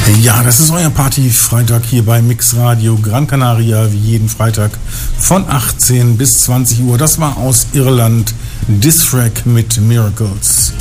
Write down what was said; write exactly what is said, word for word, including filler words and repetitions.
Ja, das ist euer Party-Freitag hier bei Mix Radio Gran Canaria, wie jeden Freitag von achtzehn bis zwanzig Uhr. Das war aus Irland Diss Track mit Miracles.